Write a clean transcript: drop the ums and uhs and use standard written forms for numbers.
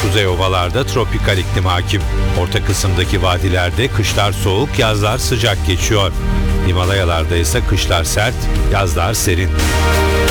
kuzey ovalarda tropikal iklim hakim. Orta kısımdaki vadilerde kışlar soğuk, yazlar sıcak geçiyor. Himalayalarda ise kışlar sert, yazlar serin.